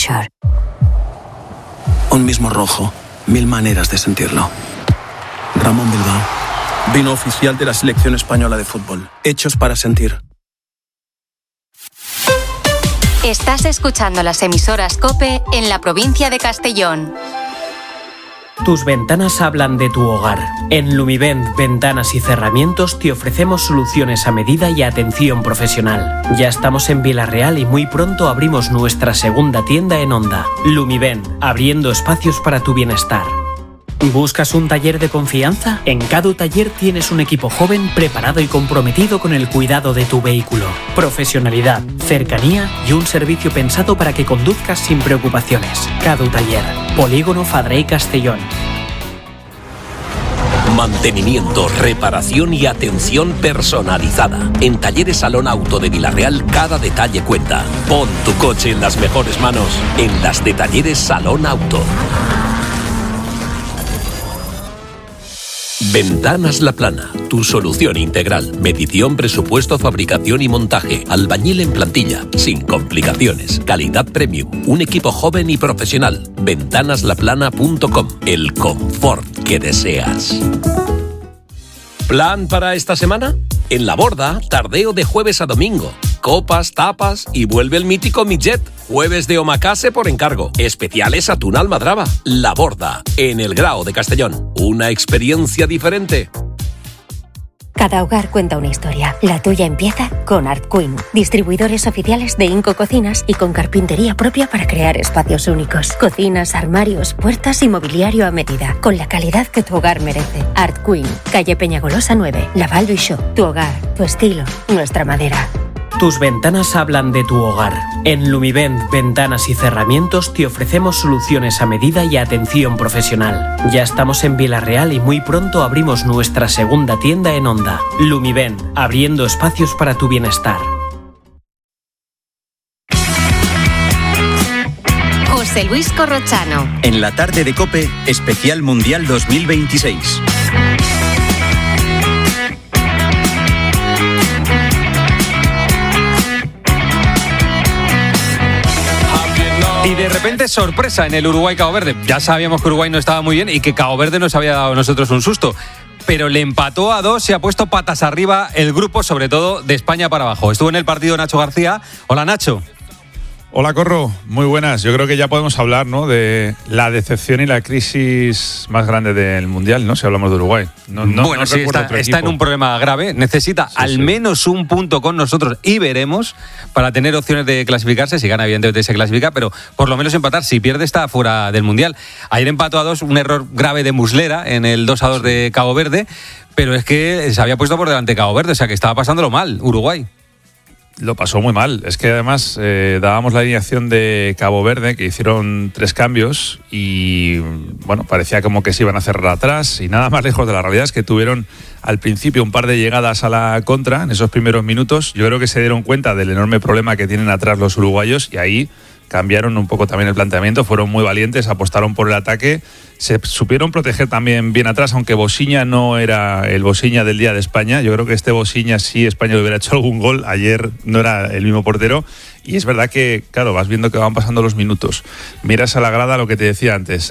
Shore. Un mismo rojo, 1000 maneras de sentirlo. Ramón Bilbao, vino oficial de la selección española de fútbol. Hechos para sentir. Estás escuchando las emisoras COPE en la provincia de Castellón. Tus ventanas hablan de tu hogar. En Lumivent Ventanas y Cerramientos te ofrecemos soluciones a medida y atención profesional. Ya estamos en Vilarreal y muy pronto abrimos nuestra segunda tienda en Onda. Lumivent, abriendo espacios para tu bienestar. ¿Buscas un taller de confianza? En Cadu Taller tienes un equipo joven, preparado y comprometido con el cuidado de tu vehículo. Profesionalidad, cercanía y un servicio pensado para que conduzcas sin preocupaciones. Cadu Taller, Polígono Fadrey Castellón. Mantenimiento, reparación y atención personalizada. En Talleres Salón Auto de Vilarreal cada detalle cuenta. Pon tu coche en las mejores manos, en las de Talleres Salón Auto. Ventanas La Plana, tu solución integral. Medición, presupuesto, fabricación y montaje. Albañil en plantilla, sin complicaciones. Calidad premium, un equipo joven y profesional. Ventanaslaplana.com, el confort que deseas. ¿Plan para esta semana? En La Borda, tardeo de jueves a domingo. Copas, tapas y vuelve el mítico Midget. Jueves de omakase por encargo. Especiales atún almadraba. La Borda, en el Grao de Castellón. Una experiencia diferente. Cada hogar cuenta una historia. La tuya empieza con Art Queen, distribuidores oficiales de Inco Cocinas y con carpintería propia para crear espacios únicos. Cocinas, armarios, puertas y mobiliario a medida, con la calidad que tu hogar merece. Art Queen, calle Peñagolosa 9, Laval du Choix. Tu hogar, tu estilo, nuestra madera. Tus ventanas hablan de tu hogar. En Lumivent Ventanas y Cerramientos te ofrecemos soluciones a medida y atención profesional. Ya estamos en Vilarreal y muy pronto abrimos nuestra segunda tienda en Onda. Lumivent, abriendo espacios para tu bienestar. José Luis Corrochano. En la tarde de COPE, especial Mundial 2026. Y de repente sorpresa en el Uruguay-Cabo Verde. Ya sabíamos que Uruguay no estaba muy bien y que Cabo Verde nos había dado a nosotros un susto. Pero le empató a 2 y ha puesto patas arriba el grupo, sobre todo de España para abajo. Estuvo en el partido Nacho García. Hola, Nacho. Hola, Corro. Muy buenas. Yo creo que ya podemos hablar, ¿no?, de la decepción y la crisis más grande del Mundial, ¿no?, si hablamos de Uruguay. Bueno, sí, está en un problema grave. Necesita al menos un punto con nosotros y veremos para tener opciones de clasificarse. Si gana, evidentemente se clasifica, pero por lo menos empatar. Si pierde, está fuera del Mundial. Ayer empató a 2, un error grave de Muslera en el 2-2 de Cabo Verde, pero es que se había puesto por delante Cabo Verde, o sea que estaba pasándolo mal Uruguay. Lo pasó muy mal. Es que además dábamos la alineación de Cabo Verde, que hicieron 3 cambios y bueno, parecía como que se iban a cerrar atrás y nada más lejos de la realidad es que tuvieron al principio un par de llegadas a la contra en esos primeros minutos. Yo creo que se dieron cuenta del enorme problema que tienen atrás los uruguayos y ahí cambiaron un poco también el planteamiento, fueron muy valientes, apostaron por el ataque, se supieron proteger también bien atrás, aunque Bosiña no era el Bosiña del día de España. Yo creo que este Bosiña, si España le hubiera hecho algún gol, ayer no era el mismo portero. Y es verdad que, claro, vas viendo que van pasando los minutos. Miras a la grada, lo que te decía antes,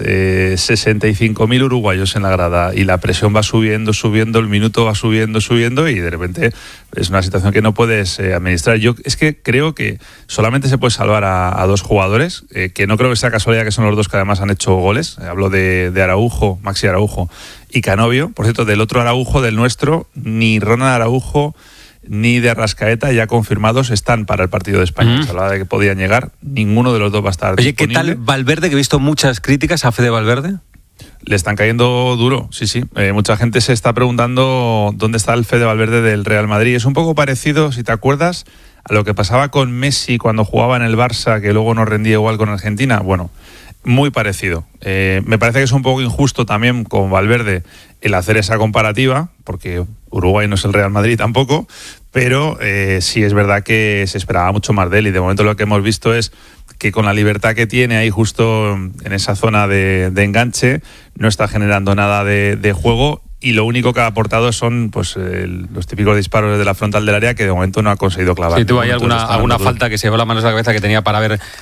65.000 uruguayos en la grada y la presión va subiendo, el minuto va subiendo y de repente es una situación que no puedes administrar. Yo es que creo que solamente se puede salvar a 2 jugadores, que no creo que sea casualidad que son los 2 que además han hecho goles. Hablo de Araujo, Maxi Araujo y Canovio. Por cierto, del otro Araujo, del nuestro, ni Ronald Araujo ni de Arrascaeta ya confirmados están para el partido de España. Se hablaba de que podían llegar, ninguno de los 2 va a estar disponible. ¿Qué tal Valverde, que he visto muchas críticas a Fede Valverde? Le están cayendo duro, sí. Mucha gente se está preguntando dónde está el Fede Valverde del Real Madrid. Es un poco parecido, si te acuerdas, a lo que pasaba con Messi cuando jugaba en el Barça, que luego no rendía igual con Argentina. Bueno, muy parecido. Me parece que es un poco injusto también con Valverde el hacer esa comparativa, porque Uruguay no es el Real Madrid tampoco, pero sí es verdad que se esperaba mucho más de él y de momento lo que hemos visto es que con la libertad que tiene ahí justo en esa zona de enganche no está generando nada de juego. Y lo único que ha aportado son pues los típicos disparos desde la frontal del área que de momento no ha conseguido clavar. Sí, tuvo ahí alguna falta que se llevó las manos a la cabeza que tenía para haber